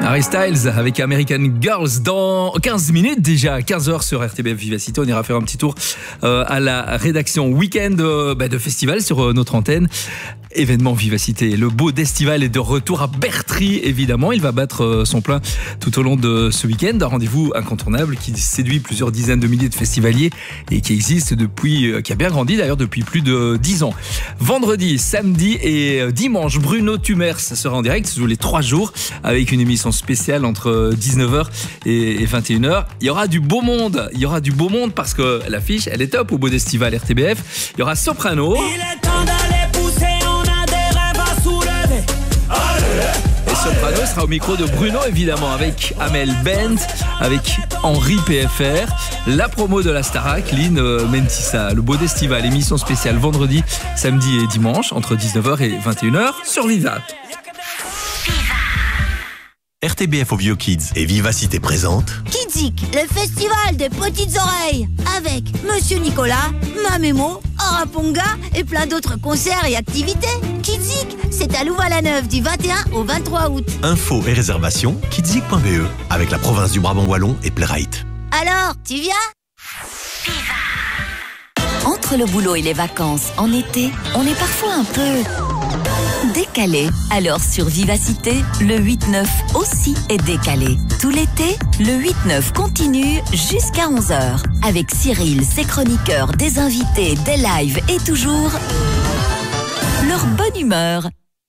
Harry Styles avec American Girls dans 15 minutes déjà, 15h sur RTBF Vivacité. On ira faire un petit tour à la rédaction week-end de festival sur notre antenne. Événement Vivacité, le beau d'Estival est de retour à Bertry, évidemment. Il va battre son plein tout au long de ce week-end. Un rendez-vous incontournable qui séduit plusieurs dizaines de milliers de festivaliers et qui existe depuis, qui a bien grandi d'ailleurs depuis plus de 10 ans. Vendredi, samedi et dimanche, Bruno Tumers sera en direct tous les 3 jours avec une émission spéciale entre 19h et 21h. Il y aura du beau monde. Il y aura du beau monde parce que l'affiche, elle est top au beau d'Estival RTBF. Il y aura Soprano. Il est temps d'aller pousser, on a des rêves à soulever. Et Soprano sera au micro de Bruno, évidemment, avec Amel Bent, avec Henri PFR, la promo de la Starac, Lynn Mentissa, le beau d'Estival, émission spéciale vendredi, samedi et dimanche, entre 19h et 21h sur Viva. RTBF au Vieux Kids et Vivacité présente Kidzik, le festival des petites oreilles, avec Monsieur Nicolas, Mamémo, Araponga et plein d'autres concerts et activités. Kidzik, c'est à Louvain-la-Neuve du 21 au 23 août. Infos et réservations kidzik.be avec la province du Brabant Wallon et Playrite. Alors, tu viens ? Entre le boulot et les vacances, en été, on est parfois un peu décalé. Alors sur Vivacité, le 8-9 aussi est décalé. Tout l'été, le 8-9 continue jusqu'à 11h. Avec Cyril, ses chroniqueurs, des invités, des lives et toujours leur bonne humeur.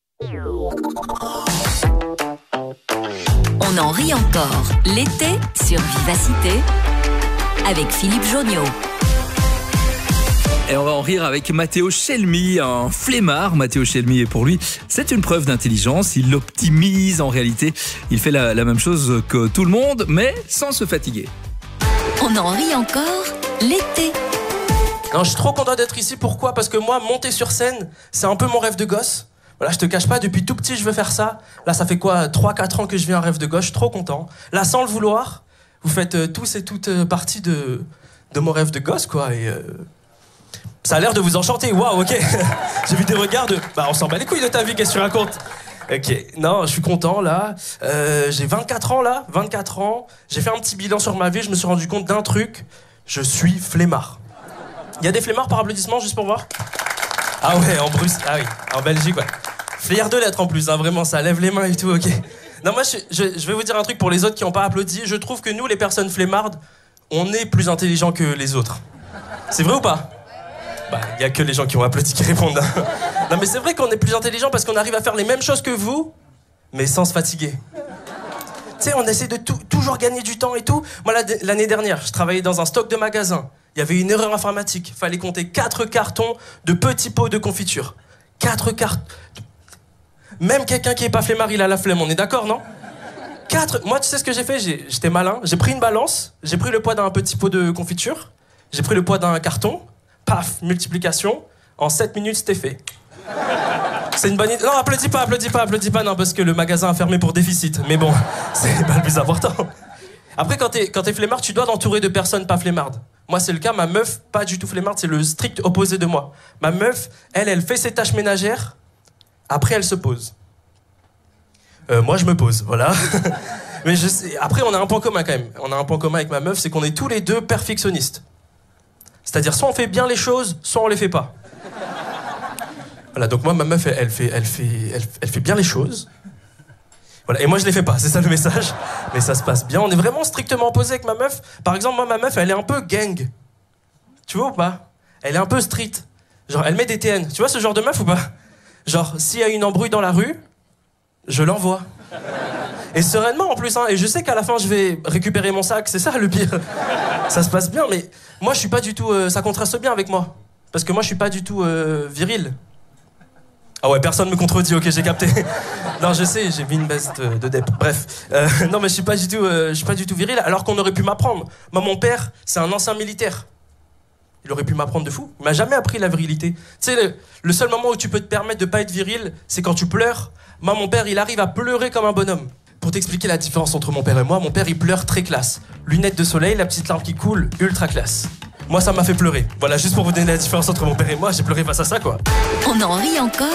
On en rit encore. L'été sur Vivacité avec Philippe Joniot. Et on va en rire avec Matteo Chelmy, un flemmard. Matteo Chelmy, et pour lui, c'est une preuve d'intelligence. Il l'optimise en réalité. Il fait la même chose que tout le monde, mais sans se fatiguer. On en rit encore l'été. Non, je suis trop content d'être ici. Pourquoi ? Parce que moi, monter sur scène, c'est un peu mon rêve de gosse. Voilà, je te cache pas, depuis tout petit, je veux faire ça. Là, ça fait quoi, 3-4 ans que je vis un rêve de gosse. Je suis trop content. Là, sans le vouloir, vous faites tous et toutes partie de mon rêve de gosse, quoi. Et ça a l'air de vous enchanter. Waouh, ok. J'ai vu des regards de... Bah, on s'en bat les couilles de ta vie, qu'est-ce que tu racontes ? Ok, non, je suis content, là. J'ai 24 ans, là. 24 ans. J'ai fait un petit bilan sur ma vie. Je me suis rendu compte d'un truc. Je suis flemmard. Il y a des flemmards par applaudissement, juste pour voir ? Ah ouais, en Bruxelles. Ah oui, en Belgique, ouais. Flair de lettres, en plus, hein, vraiment, ça lève les mains et tout, ok. Non, moi, je vais vous dire un truc pour les autres qui n'ont pas applaudi. Je trouve que nous, les personnes flemmardes, on est plus intelligents que les autres. C'est vrai ou pas ? Bah, il y a que les gens qui ont applaudi qui répondent. Hein. Non, mais c'est vrai qu'on est plus intelligents parce qu'on arrive à faire les mêmes choses que vous, mais sans se fatiguer. Tu sais, on essaie de toujours gagner du temps et tout. Moi, l'année dernière, je travaillais dans un stock de magasins. Il y avait une erreur informatique. Il fallait compter 4 cartons de petits pots de confiture. 4 cartons. Même quelqu'un qui est pas flemmard, il a la flemme. On est d'accord, non ? 4. Moi, tu sais ce que j'ai fait ? J'étais malin. J'ai pris une balance. J'ai pris le poids d'un petit pot de confiture. J'ai pris le poids d'un carton. Paf, multiplication, en 7 minutes, c'était fait. C'est une bonne idée. Non, applaudis pas, non, parce que le magasin a fermé pour déficit. Mais bon, c'est pas le plus important. Après, quand t'es flemmard, tu dois t'entourer de personnes pas flemmardes. Moi, c'est le cas, ma meuf, pas du tout flemmarde, c'est le strict opposé de moi. Ma meuf, elle fait ses tâches ménagères, après, elle se pose. Moi, je me pose, voilà. Mais je sais, après, on a un point commun quand même. On a un point commun avec ma meuf, c'est qu'on est tous les deux perfectionnistes. C'est-à-dire, soit on fait bien les choses, soit on les fait pas. Voilà, donc moi, ma meuf, elle fait bien les choses. Voilà, et moi, je les fais pas, c'est ça le message. Mais ça se passe bien. On est vraiment strictement opposés avec ma meuf. Par exemple, moi, ma meuf, elle est un peu gang. Tu vois ou pas ? Elle est un peu street. Genre, elle met des TN. Tu vois ce genre de meuf ou pas ? Genre, s'il y a une embrouille dans la rue, je l'envoie. Et sereinement en plus, hein. Et je sais qu'à la fin je vais récupérer mon sac, c'est ça le pire. Ça se passe bien, mais moi je suis pas du tout... ça contraste bien avec moi. Parce que moi je suis pas du tout viril. Ah ouais, personne me contredit, ok, j'ai capté. Non, je sais, j'ai mis une baisse de dep. Bref. Non mais je suis pas du tout viril, alors qu'on aurait pu m'apprendre. Moi, mon père, c'est un ancien militaire. Il aurait pu m'apprendre de fou. Il m'a jamais appris la virilité. Tu sais, le seul moment où tu peux te permettre de pas être viril, c'est quand tu pleures. Moi, mon père, il arrive à pleurer comme un bonhomme. Pour t'expliquer la différence entre mon père et moi, mon père, il pleure très classe. Lunettes de soleil, la petite larme qui coule, ultra classe. Moi, ça m'a fait pleurer. Voilà, juste pour vous donner la différence entre mon père et moi, j'ai pleuré face à ça, quoi. On en rit encore